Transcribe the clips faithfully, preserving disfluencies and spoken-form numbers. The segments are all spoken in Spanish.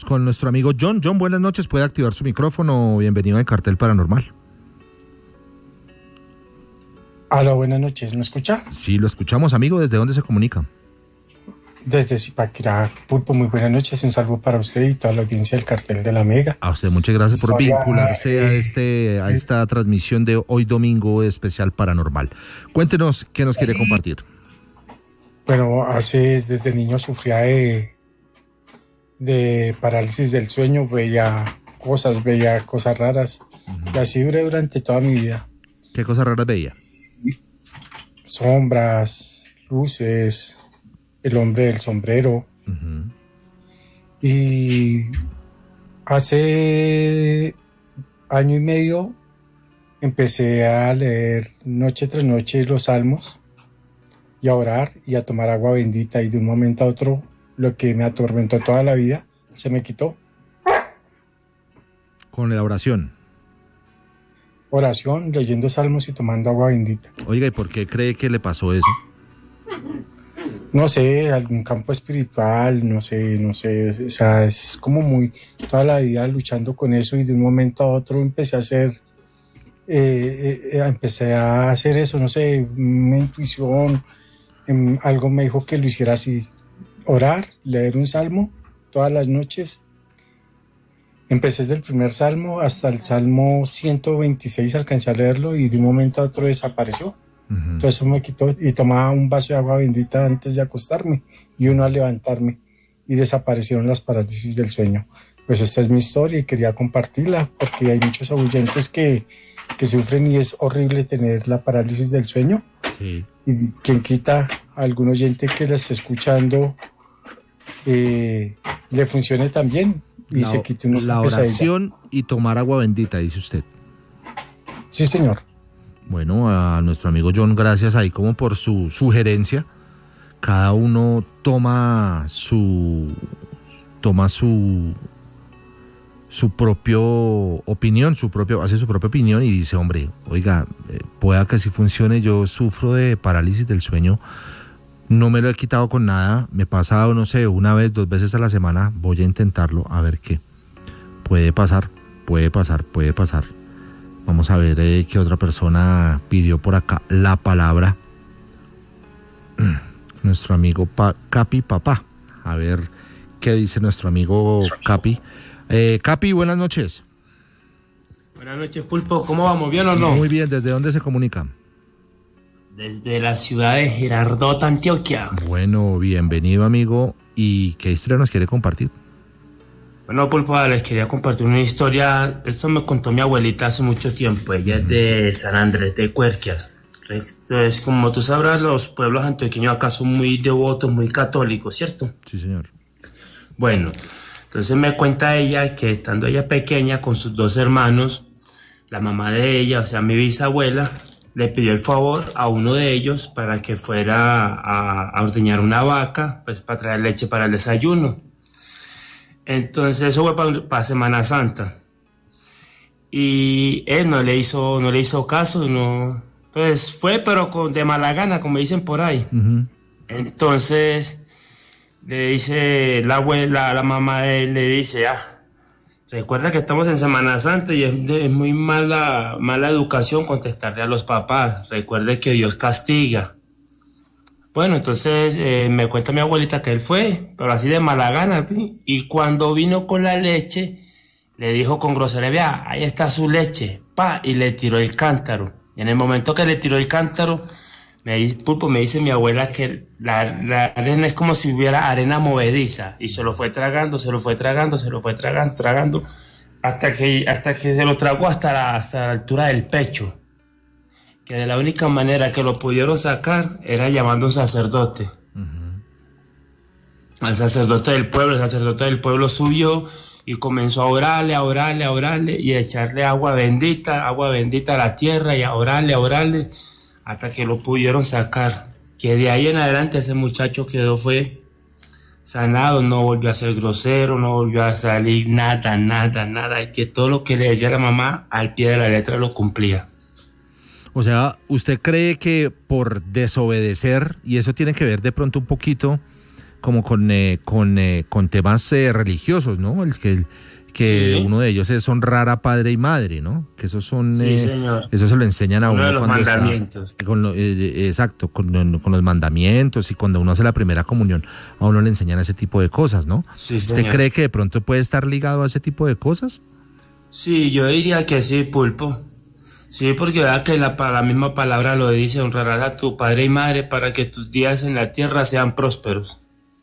con nuestro amigo John. John, buenas noches, puede activar su micrófono. Bienvenido al Cartel Paranormal. Hola, buenas noches, ¿me escucha? Sí, lo escuchamos, amigo. ¿Desde dónde se comunica? Desde Zipaquirá, Pulpo, muy buenas noches. Un saludo para usted y toda la audiencia del Cartel de la Mega. A usted muchas gracias por Soy vincularse a, a, eh, este, a esta transmisión de hoy domingo especial paranormal. Cuéntenos qué nos quiere sí. compartir. Bueno, hace desde niño sufría de, de parálisis del sueño, veía cosas, veía cosas raras. Uh-huh. Y así duré durante toda mi vida. ¿Qué cosas raras veía? Sombras, luces, el hombre del sombrero. Uh-huh. Y hace año y medio empecé a leer noche tras noche los salmos y a orar y a tomar agua bendita, y de un momento a otro lo que me atormentó toda la vida se me quitó. ¿Con la oración? Oración, leyendo salmos y tomando agua bendita. Oiga, ¿y por qué cree que le pasó eso? No sé, algún campo espiritual, no sé, no sé, o sea, es como muy, toda la vida luchando con eso, y de un momento a otro empecé a hacer, eh, eh, empecé a hacer eso, no sé, una intuición, eh, algo me dijo que lo hiciera así, orar, leer un salmo todas las noches. Empecé desde el primer salmo hasta el salmo ciento veintiséis, alcancé a leerlo y de un momento a otro desapareció. Uh-huh. Entonces eso me quitó, y tomaba un vaso de agua bendita antes de acostarme y uno al levantarme, y desaparecieron las parálisis del sueño. Pues esta es mi historia y quería compartirla porque hay muchos oyentes que, que sufren y es horrible tener la parálisis del sueño. Sí. Y quien quita a algún oyente que la esté escuchando eh, le funcione también. Y la, se quite una la oración y tomar agua bendita, dice usted. Sí, señor. Bueno, a nuestro amigo John, gracias ahí como por su sugerencia. Cada uno toma su toma su su propio opinión, su propio hace su propia opinión y dice, hombre, oiga, eh, pueda que así funcione. Yo sufro de parálisis del sueño. No me lo he quitado con nada, me pasa, no sé, una vez, dos veces a la semana, voy a intentarlo, a ver qué. Puede pasar, puede pasar, puede pasar. Vamos a ver eh, qué otra persona pidió por acá la palabra. Nuestro amigo pa- Capi Papá. A ver qué dice nuestro amigo Capi. Eh, Capi, buenas noches. Buenas noches, Pulpo. ¿Cómo vamos? ¿Bien o no? Muy bien, ¿desde dónde se comunica? Desde la ciudad de Girardot, Antioquia. Bueno, bienvenido, amigo. ¿Y qué historia nos quiere compartir? Bueno, Pulpo, les quería compartir una historia. Esto me contó mi abuelita hace mucho tiempo. Ella es de San Andrés de Cuerquias. Entonces, como tú sabrás, los pueblos antioqueños acá son muy devotos, muy católicos, ¿cierto? Sí, señor. Bueno, entonces me cuenta ella que estando ella pequeña con sus dos hermanos, la mamá de ella, o sea, mi bisabuela, le pidió el favor a uno de ellos para que fuera a, a ordeñar una vaca, pues para traer leche para el desayuno. Entonces eso fue para, para Semana Santa. Y él no le hizo, no le hizo caso, no, pues fue, pero con, de mala gana, como dicen por ahí. Uh-huh. Entonces le dice la abuela, la mamá de él, le dice, ah, recuerda que estamos en Semana Santa y es, de, es muy mala, mala educación contestarle a los papás. Recuerde que Dios castiga. Bueno, entonces eh, me cuenta mi abuelita que él fue, pero así de mala gana. Y cuando vino con la leche, le dijo con grosería, vea, ahí está su leche, pa, y le tiró el cántaro. Y en el momento que le tiró el cántaro, me, Pulpo, me dice mi abuela que la, la arena es como si hubiera arena movediza, y se lo fue tragando, se lo fue tragando, se lo fue tragando, tragando, hasta que, hasta que se lo tragó hasta la, hasta la altura del pecho. Que de la única manera que lo pudieron sacar era llamando a un sacerdote. Uh-huh. Al sacerdote del pueblo, el sacerdote del pueblo subió y comenzó a orarle, a orarle, a orarle y a echarle agua bendita, agua bendita a la tierra y a orarle, a orarle, hasta que lo pudieron sacar. Que de ahí en adelante ese muchacho quedó, fue sanado, no volvió a ser grosero, no volvió a salir nada, nada, nada, y que todo lo que le decía la mamá al pie de la letra lo cumplía. O sea, ¿usted cree que por desobedecer, y eso tiene que ver de pronto un poquito como con, eh, con, eh, con temas eh, religiosos, ¿no? El que, el, que sí. Uno de ellos es honrar a padre y madre, ¿no? Que esos son, sí, eh, señor. Eso se lo enseñan a uno uno de los cuando mandamientos. está, con lo, eh, exacto, con, con los mandamientos y cuando uno hace la primera comunión, a uno le enseñan ese tipo de cosas, ¿no? Sí, ¿Usted señor. cree que de pronto puede estar ligado a ese tipo de cosas? Sí, yo diría que sí, Pulpo. Sí, porque verdad que la, la misma palabra lo dice, honrarás a tu padre y madre para que tus días en la tierra sean prósperos.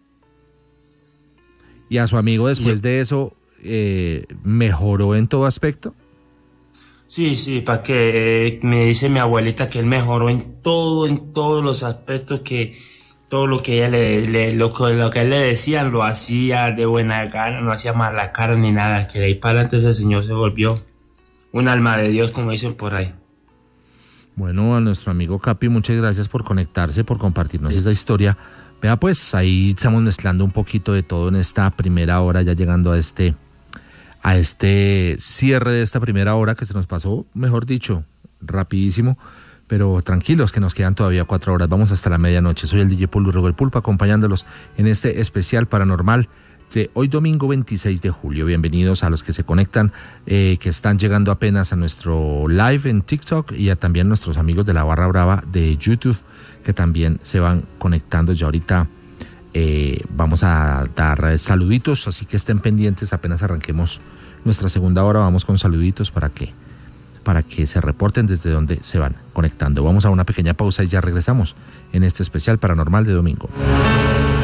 ¿Y a su amigo después de eso eh, mejoró en todo aspecto? Sí, sí, para que eh, me dice mi abuelita que él mejoró en todo, en todos los aspectos, que todo lo que ella le, le lo, lo que él le decía lo hacía de buena gana, no hacía mala cara ni nada, que de ahí para adelante ese señor se volvió un alma de Dios, como dicen por ahí. Bueno, a nuestro amigo Capi, muchas gracias por conectarse, por compartirnos sí. esta historia. Vea, pues ahí estamos mezclando un poquito de todo en esta primera hora, ya llegando a este, a este cierre de esta primera hora que se nos pasó, mejor dicho, rapidísimo, pero tranquilos que nos quedan todavía cuatro horas, vamos hasta la medianoche. Soy el D J Paul Urrego el Pulpo, acompañándolos en este especial paranormal de hoy domingo veintiséis de julio. Bienvenidos a los que se conectan, eh, que están llegando apenas a nuestro live en TikTok y a también nuestros amigos de la Barra Brava de YouTube, que también se van conectando. Ya ahorita eh, vamos a dar saluditos, así que estén pendientes, apenas arranquemos nuestra segunda hora, vamos con saluditos para que, para que se reporten desde donde se van conectando. Vamos a una pequeña pausa y ya regresamos en este especial paranormal de domingo.